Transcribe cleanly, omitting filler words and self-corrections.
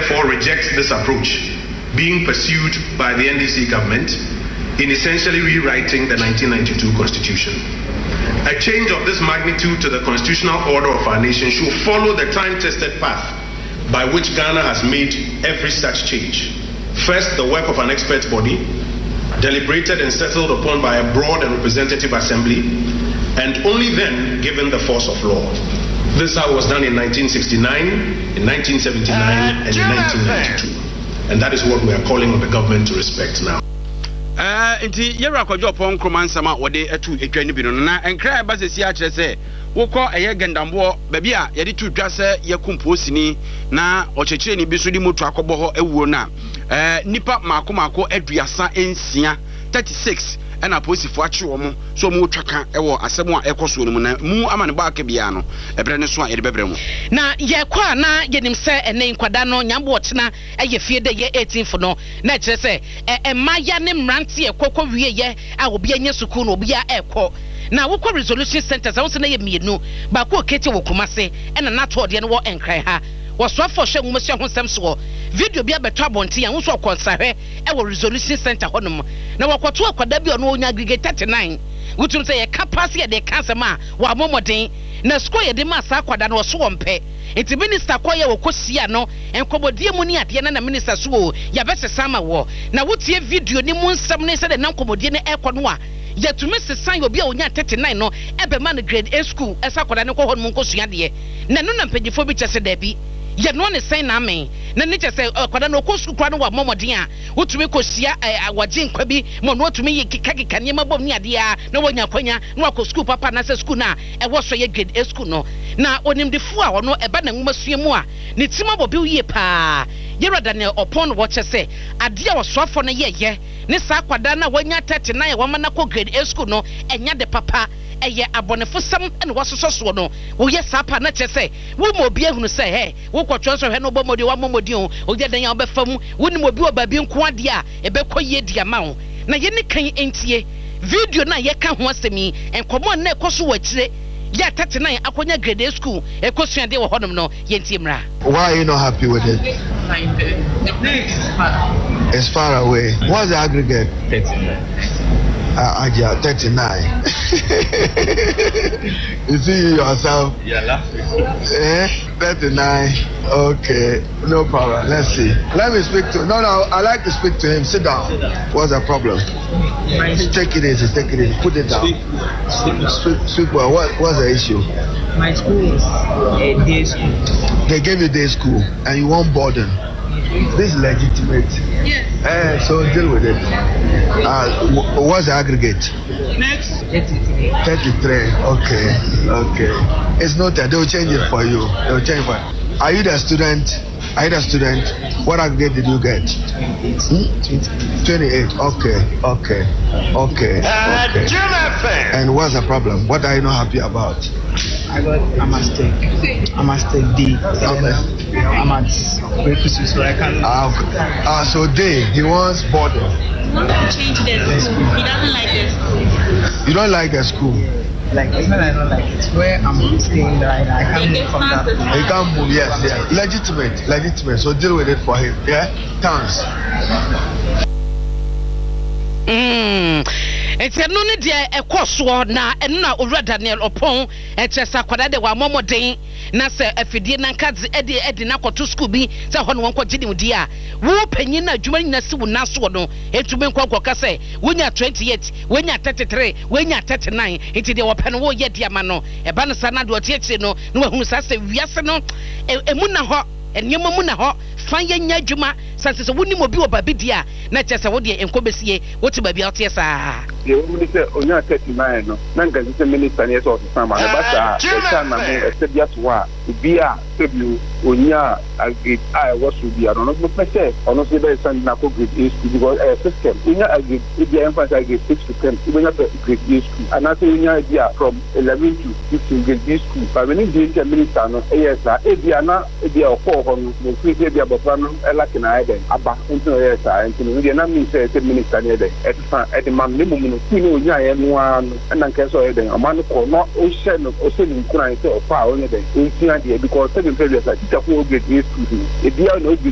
therefore reject this approach being pursued by the NDC government in essentially rewriting the 1992 Constitution. A change of this magnitude to the constitutional order of our nation should follow the time-tested path by which Ghana has made every such change. First, the work of an expert body, deliberated and settled upon by a broad and representative assembly, and only then given the force of law. This was done in 1969, in 1979, and in 1992. And that is what we are calling on the government to respect now. Inti yera kwajo pon kromansama wode atu etwani bi no na enkra ba sesi a kire se wokọ eye gandambo baby a yede tu dwa se yekumpo sini na ochechire ni bi so di motu akọbọ ho ewuo na nipa mako aduasa ensia 36 and a posifo achi omo so mu twaka ewo asemo a ekoso no mu na mu amane ba aka bia no ebre ne so a yede bebre mu na ye kwa na yenim se ene nkwada no nyambo ochina eye fie de ye 18 no na kire se emaya ne mrante ekokọ wie ye a obi anya suku no obi a ekọ na wokọ resolution center za wo se na ye mienu ba ko okete wo kumase ena na to de no wo enkran ha waswa for hwe ngumse ho sem so video bia beto abonte ya nso konsahwe e wo resolution center honom na wakoto akwada bia no onya aggregate 39 wutum say capacity de kansema wa momoden na school ye de masa akwada no so wompe enti minister koye wokosia no enkobodie mu ni ade na minister so ya besesa ma wo na wotie video ni mu nsem ne se de nankobodie ne ekono a yetumi sesan obi a onya 39 no ebe man grade A school esa akwada ne ko honom nkosua de na no na mpagifo bi chese da bi ye no ne sen na me na ne chese kwada no kosu kwa no wa momoden a wotumi kosia awaje nkwa bi mo no wotumi ye kika niema bom ni ade a na wonya kwanya na wa ko school papa na se school na e wo so ye grade A school no na onimdefo a ono eba na nwumasua mu a ne tima bobi wie pa yero Daniel upon wo chese ade a wo soafo no ye ne sa kwada na wonya 39 wo mana ko grade A school no enya de papa eye abonefo sam ene wasoso no wo ye sapa na chese wo mo bi ehunu se he wo kwotwo so he no bomodi wa momodi o oje dan ya obefam wo ni mo bi obabi nko ade a ebekoye dia ma wo na ye ne kan entie video na ye ka ho asemi enkomo na ekoso wa kire ya 39 akonya grade A school ekosua de wo honom no ye ntie mra. Why are you not happy with it? It's far away. What's the aggregate? 39. You see yourself? Yeah, laughing. 39. Okay, no problem. Let's see. Let me speak to. No, I like to speak to him. Sit down. What's the problem? Take it easy. Put it down. Speak well. What's the issue? My school is a day school. They gave you day school, and you want boarding. This is legitimate. Yes. So deal with it. What's the aggregate? Next. 33. Okay. It's noted. They'll change it for you. Are you the student? What aggregate did you get? 28. Okay. And what's the problem? What are you not happy about? I got a mistake D. I'm at breakfast, so I can't. So D, he wants boarding. Change the school. He doesn't like the school. You don't like the school? Like, it's not I don't like it. It's where I'm staying right now. I can't move from that. He can't move, yes. Legitimate. So deal with it for him. Yeah? Thanks. It's a no need a course na and na Ura Daniel upon a chesa kwada de wa momoden na se afidie na nkazi edi na kwato school bi se ho no wonko gidi mudi a wo panyin na adwuma nyina si wo naso no etube nkwa ka se wonya 28 wonya 33 wonya 39 enti de wo pɛ no wo ye dia ma no e ba no sa na de otiechire no na wahunu sa se wiase no emu na ho enyema mu na ho fan ye nya adwuma sanse se woni mo bi obabi dia na chese wo de enkobesie woti ba bia otie saa ye wo mi se onya 39 no na ngazi se minister ne so sama na ba sa e na me e se bia so a bia se bi onya agit I was to be no no pese ono se be san na ko grade A school because system onya agit e bia emphasis agit 6 to 10 e onya grade A school and na se onya bia from 11 to 15 grade A school but when the minister no yes e bia na e bia okọ ho no mo fi bia baba no ela kina aba into yes into we na me say minister ne dey at the man minimum no kini onya ye no an na nke so ye dey amano ko no o she no o se ni kuran say o pa o ne dey o tia dey because seven previous like teacher for grade A school e bia no